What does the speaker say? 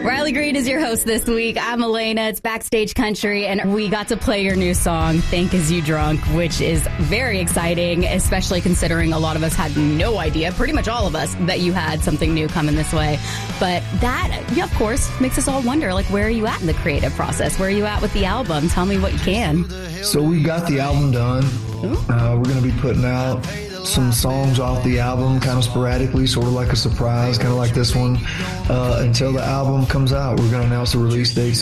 Riley Green is your host this week. I'm Elena. It's Backstage Country, and we got to play your new song, Thank Is You Drunk, which is very exciting, especially considering a lot of us had no idea, pretty much all of us, that you had something new coming this way. But that, yeah, of course, makes us all wonder, like, where are you at in the creative process? Where are you at with the album? Tell me what you can. So we've got the album done. We're going to be putting out some songs off the album kind of sporadically, sort of like a surprise, kind of like this one, until the album comes out. We're going to announce the release date